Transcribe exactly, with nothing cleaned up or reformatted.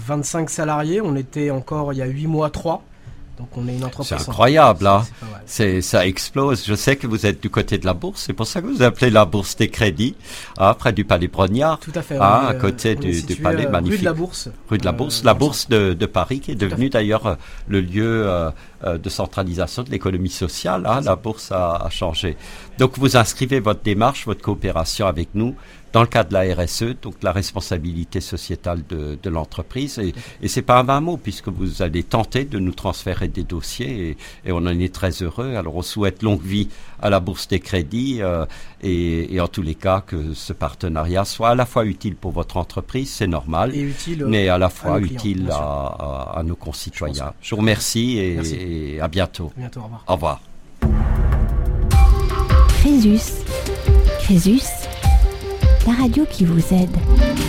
vingt-cinq salariés. On était encore il y a huit mois, trois. Donc on est une entreprise. C'est incroyable, là. C'est, c'est c'est, ça explose. Je sais que vous êtes du côté de la bourse. C'est pour ça que vous appelez la bourse des crédits, hein, près du Palais Brognard. Tout à fait. Ah, est, à côté du, situé, du Palais, euh, magnifique. Rue de la Bourse. Rue de la Bourse. Euh, la Bourse de, de Paris, qui est devenue d'ailleurs euh, le lieu euh, euh, de centralisation de l'économie sociale. Hein, la Bourse a, a changé. Donc vous inscrivez votre démarche, votre coopération avec nous dans le cadre de la R S E, donc la responsabilité sociétale de, de l'entreprise. Et, et c'est pas un vain mot, puisque vous allez tenter de nous transférer des dossiers et, et on en est très heureux. Alors on souhaite longue vie à la Bourse des crédits euh, et, et en tous les cas que ce partenariat soit à la fois utile pour votre entreprise, c'est normal, et utile, mais à la fois à utile clients, à, à, à nos concitoyens. Je, Je vous remercie et, Merci. et à bientôt. À bientôt, au revoir. Au revoir. Crésus. Crésus, la radio qui vous aide.